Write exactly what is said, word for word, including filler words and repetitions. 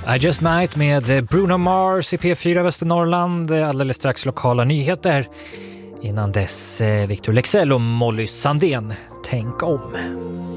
I Just Might med Bruno Mars i P fyra Västernorrland. Alldeles strax lokala nyheter. Innan dess Victor Leksell och Molly Sandén. Tänk om.